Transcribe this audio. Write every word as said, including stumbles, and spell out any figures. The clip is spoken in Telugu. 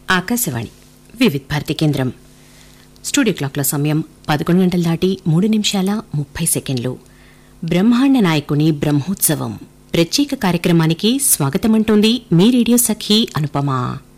ఆకాశవాణి వివిధ భారతి కేంద్రం. స్టూడియో క్లాక్ల సమయం పదకొండు గంటలు దాటి మూడు నిమిషాల ముప్పై సెకండ్లు. బ్రహ్మాండ నాయకుని బ్రహ్మోత్సవం ప్రత్యేక కార్యక్రమానికి స్వాగతమంటోంది మీ రేడియో సఖి అనుపమ.